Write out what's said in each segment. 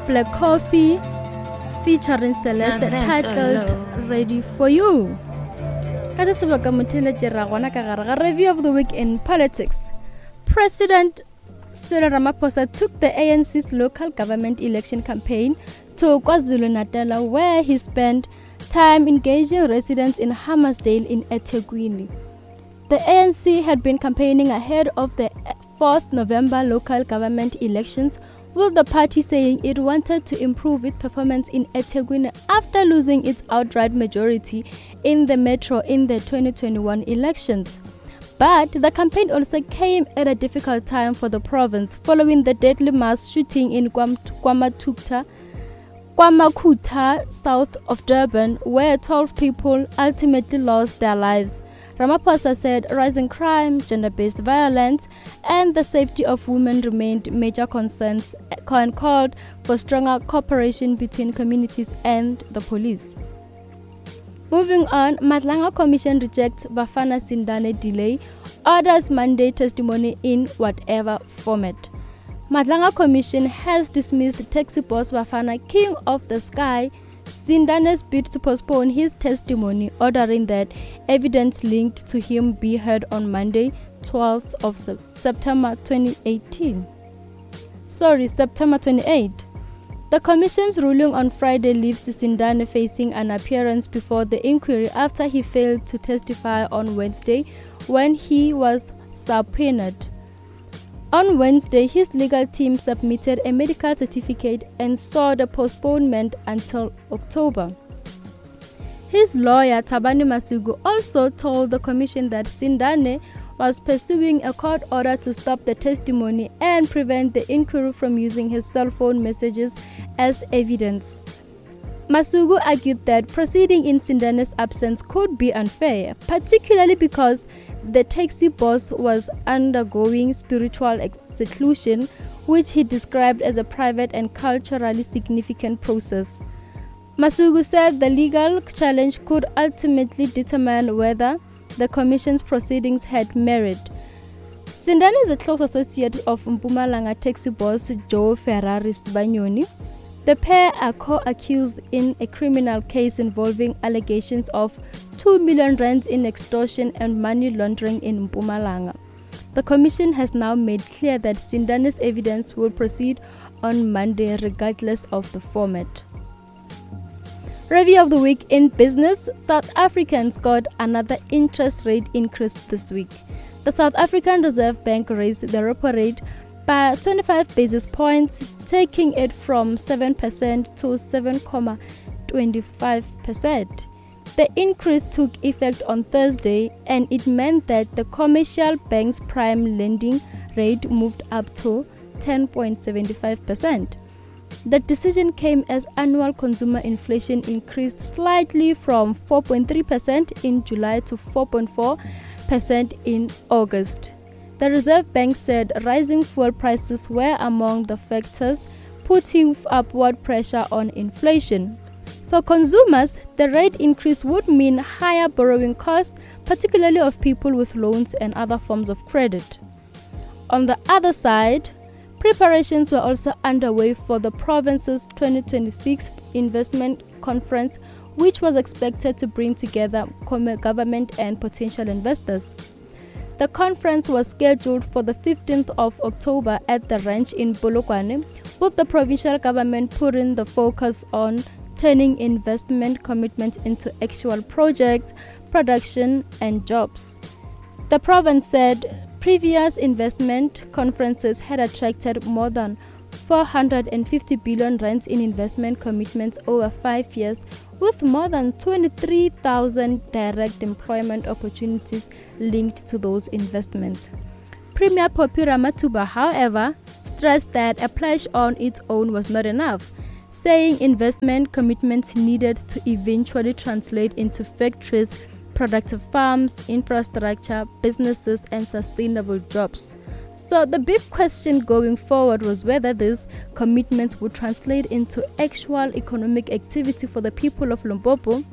Black Coffee featuring Celeste titled Ready For You. Review of the week in politics. President Cyril Ramaphosa took the ANC's local government election campaign to KwaZulu-Natal, where he spent time engaging residents in Hammarsdale in eThekwini. The ANC had been campaigning ahead of the 4th November local government elections, with the party saying it wanted to improve its performance in eThekwini after losing its outright majority in the metro in the 2021 elections. But the campaign also came at a difficult time for the province following the deadly mass shooting in KwaMakuta, south of Durban, where 12 people ultimately lost their lives. Ramaphosa said rising crime, gender-based violence, and the safety of women remained major concerns and called for stronger cooperation between communities and the police. Moving on, Madlanga Commission rejects Bafana Sindane delay, orders mandate testimony in whatever format. Madlanga Commission has dismissed taxi boss Bafana King of the Sky Sindane's bid to postpone his testimony, ordering that evidence linked to him be heard on Monday, 12th of September 28. The Commission's ruling on Friday leaves Sindane facing an appearance before the inquiry after he failed to testify on Wednesday when he was subpoenaed. On Wednesday, his legal team submitted a medical certificate and sought a postponement until October. His lawyer, Thabani Masuku, also told the Commission that Sindane was pursuing a court order to stop the testimony and prevent the inquiry from using his cell phone messages as evidence. Masuku argued that proceeding in Sindane's absence could be unfair, particularly because the taxi boss was undergoing spiritual seclusion, which he described as a private and culturally significant process. Masuku said the legal challenge could ultimately determine whether the Commission's proceedings had merit. Sindane is a close associate of Mpumalanga taxi boss Joe Ferraris Banyoni. The pair are co-accused in a criminal case involving allegations of 2 million rands in extortion and money laundering in Mpumalanga. The Commission has now made clear that Sindane's evidence will proceed on Monday regardless of the format. Review of the week in business. South Africans got another interest rate increase this week. The South African Reserve Bank raised the repo rate by 25 basis points, taking it from 7% to 7.25%. The increase took effect on Thursday, and it meant that the commercial bank's prime lending rate moved up to 10.75%. The decision came as annual consumer inflation increased slightly from 4.3% in July to 4.4% in August. The Reserve Bank said rising fuel prices were among the factors putting upward pressure on inflation. For consumers, the rate increase would mean higher borrowing costs, particularly of people with loans and other forms of credit. On the other side, preparations were also underway for the province's 2026 investment conference, which was expected to bring together government and potential investors. The conference was scheduled for the 15th of October at the ranch in Polokwane, with the provincial government putting the focus on turning investment commitments into actual projects, production, and jobs. The province said previous investment conferences had attracted more than 450 billion rands in investment commitments over 5 years, with more than 23,000 direct employment opportunities linked to those investments. Premier Phophi Ramathuba, however, stressed that a pledge on its own was not enough, saying investment commitments needed to eventually translate into factories, productive farms, infrastructure, businesses, and sustainable jobs. So the big question going forward was whether these commitments would translate into actual economic activity for the people of Limpopo.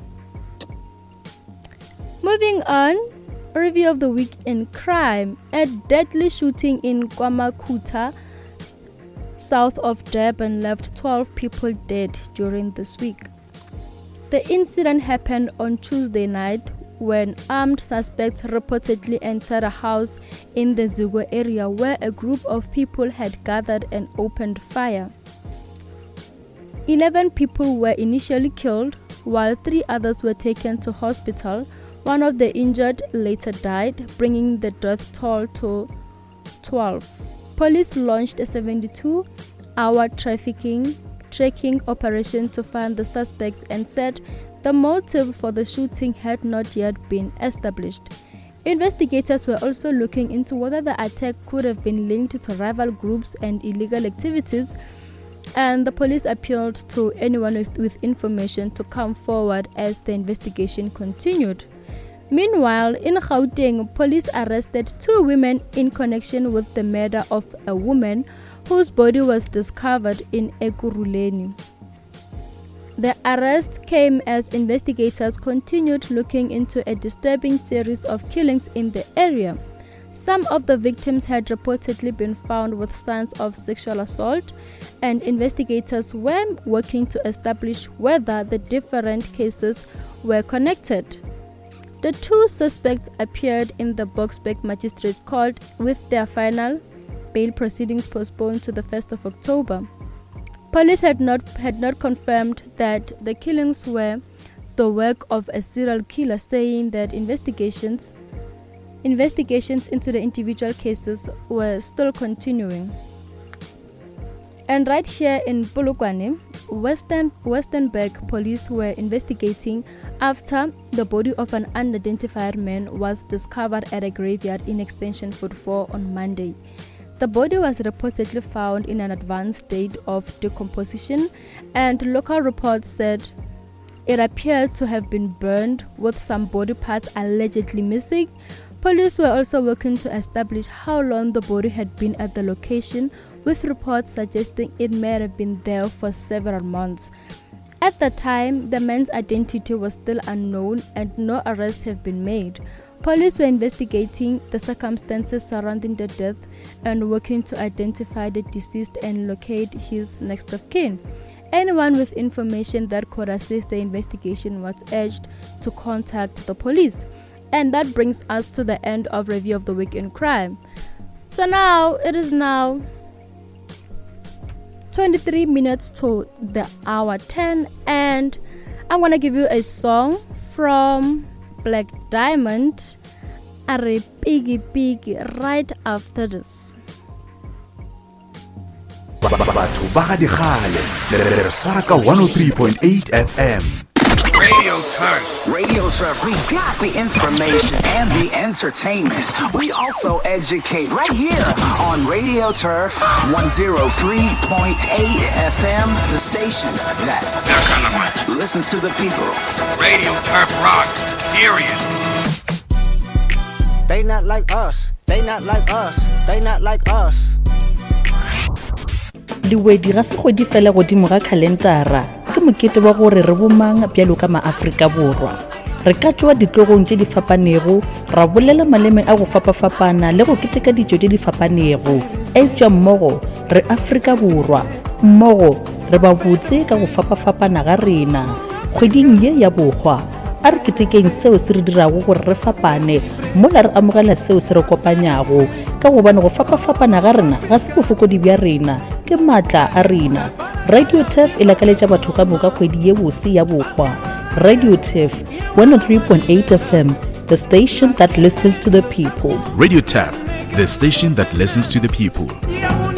Moving on, review of the week in crime. A deadly shooting in KwaMakuta, south of Durban left 12 people dead during this week. The incident happened on Tuesday night when armed suspects reportedly entered a house in the Zugo area where a group of people had gathered and opened fire. 11 people were initially killed, while 3 others were taken to hospital. One of the injured later died, bringing the death toll to 12. Police launched a 72-hour tracking operation to find the suspects and said the motive for the shooting had not yet been established. Investigators were also looking into whether the attack could have been linked to rival groups and illegal activities, and the police appealed to anyone with information to come forward as the investigation continued. Meanwhile, in Gauteng, police arrested 2 women in connection with the murder of a woman whose body was discovered in Ekurhuleni. The arrest came as investigators continued looking into a disturbing series of killings in the area. Some of the victims had reportedly been found with signs of sexual assault, and investigators were working to establish whether the different cases were connected. The 2 suspects appeared in the Boksburg Magistrates Court with their final bail proceedings postponed to the 1st of October. Police had not confirmed that the killings were the work of a serial killer, saying that investigations into the individual cases were still continuing. And right here in Polokwane, Westernburg police were investigating after the body of an unidentified man was discovered at a graveyard in Extension 44 on Monday. The body was reportedly found in an advanced state of decomposition, and local reports said it appeared to have been burned, with some body parts allegedly missing. Police were also working to establish how long the body had been at the location, with reports suggesting it may have been there for several months. At the time, the man's identity was still unknown and no arrests have been made. Police were investigating the circumstances surrounding the death and working to identify the deceased and locate his next of kin. Anyone with information that could assist the investigation was urged to contact the police. And that brings us to the end of Review of the Week in Crime. So now, it is now 23 minutes to the hour 10, and I'm going to give you a song from Black Diamond, Are Piggy Piggy, right after this. Batho ba ga digale re swara ka 103.8 FM. Radio Turf, we got the information and the entertainment. We also educate right here on Radio Turf 103.8 FM, the station that listens to the people. Radio Turf rocks, period. They not like us, they not like us, they not like us. Liwedi ga se go di fela godimo ga kalendara ke mokete wa gore re bomang bjalo ka maAfrika borwa re ka tšwa ditlogong tše di fapanego ra bolela maleme a go fapafapana le go keteka dijo tše di fapanego e tšwa mmogo re Afrika borwa mmogo re ba botse ka go fapafapana ga rena kgweding ye ya bogwa a re ketekeng seo se re dirago gore re fapane mola re amogela seo se re kopanyago ka gobane go fapafapana ga rena ga se bofokodi bja rena ke matla a rena. Radio Turf e lakaletša batho ka moka kgwedi ye bose ya bogwa. Radio Turf 103.8 FM, the station that listens to the people. Radio Turf, the station that listens to the people.